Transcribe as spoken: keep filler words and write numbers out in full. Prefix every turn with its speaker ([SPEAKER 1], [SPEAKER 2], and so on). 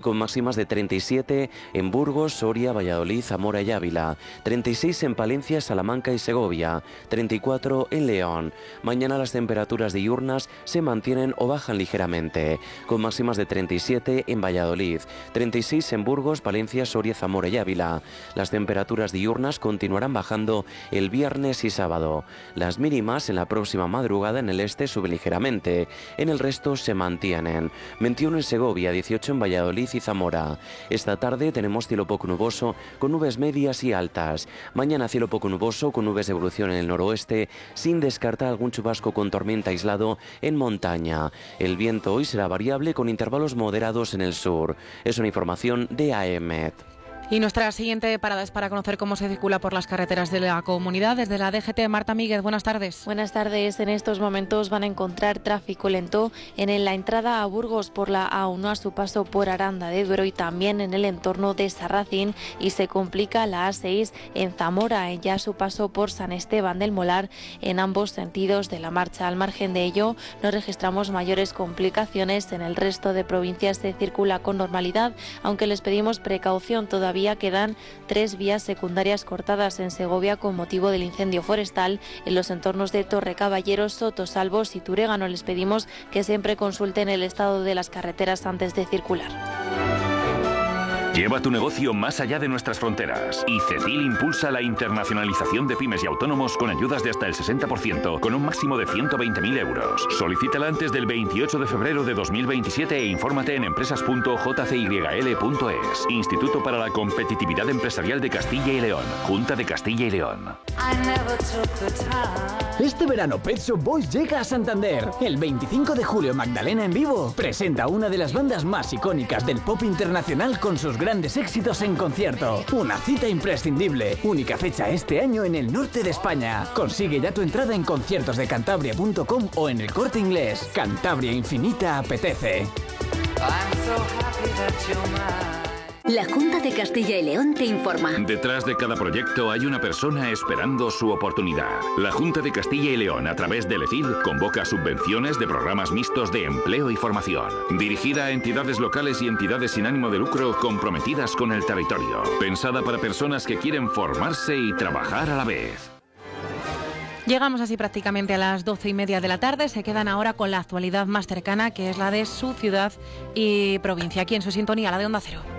[SPEAKER 1] con máximas de treinta y siete en Burgos, Soria, Valladolid, Zamora y Ávila, treinta y seis en Palencia, Salamanca y Segovia, treinta y cuatro en León. Mañana las temperaturas diurnas se mantienen o bajan ligeramente, con máximas de treinta y siete en Valladolid, treinta y seis en Burgos, Palencia, Soria, Zamora y Ávila. Las temperaturas diurnas continuarán bajando el viernes y sábado. Las mínimas en la próxima madrugada en el este suben ligeramente, en el resto se mantienen. veintiuno en Segovia, dieciocho en Valladolid y Zamora. Esta tarde tenemos cielo poco nuboso con nubes medias y altas. Mañana cielo poco nuboso con nubes de evolución en el noroeste, sin descartar algún chubasco con tormenta aislado en montaña. El viento hoy será variable con intervalos moderados en el sur. Es una información de AEMET.
[SPEAKER 2] Y nuestra siguiente parada es para conocer cómo se circula por las carreteras de la comunidad. Desde la D G T, Marta Míguez, buenas tardes.
[SPEAKER 3] Buenas tardes. En estos momentos van a encontrar tráfico lento en la entrada a Burgos por la A uno a su paso por Aranda de Duero y también en el entorno de Sarracín, y se complica la A seis en Zamora, ya a su paso por San Esteban del Molar en ambos sentidos de la marcha. Al margen de ello, no registramos mayores complicaciones. En el resto de provincias se circula con normalidad, aunque les pedimos precaución. Todavía quedan tres vías secundarias cortadas en Segovia con motivo del incendio forestal en los entornos de Torrecaballeros, Sotosalvos y Turégano. Les pedimos que siempre consulten el estado de las carreteras antes de circular.
[SPEAKER 4] Lleva tu negocio más allá de nuestras fronteras. Y CECIL impulsa la internacionalización de pymes y autónomos con ayudas de hasta el sesenta por ciento, con un máximo de ciento veinte mil euros. Solicítala antes del veintiocho de febrero de dos mil veintisiete e infórmate en empresas punto j c y l punto es. Instituto para la Competitividad Empresarial de Castilla y León. Junta de Castilla y León.
[SPEAKER 5] Este verano Pet Shop Boys llega a Santander. El veinticinco de julio Magdalena en vivo presenta una de las bandas más icónicas del pop internacional con sus grandes éxitos en concierto. Una cita imprescindible. Única fecha este año en el norte de España. Consigue ya tu entrada en conciertos de cantabria punto com o en el Corte Inglés. Cantabria Infinita apetece.
[SPEAKER 6] La Junta de Castilla y León te informa.
[SPEAKER 4] Detrás de cada proyecto hay una persona esperando su oportunidad. La Junta de Castilla y León, a través del E C I L, convoca subvenciones de programas mixtos de empleo y formación, dirigida a entidades locales y entidades sin ánimo de lucro comprometidas con el territorio. Pensada para personas que quieren formarse y trabajar a la vez.
[SPEAKER 2] Llegamos así prácticamente a las doce y media de la tarde. Se quedan ahora con la actualidad más cercana, que es la de su ciudad y provincia, aquí en su sintonía, la de Onda Cero.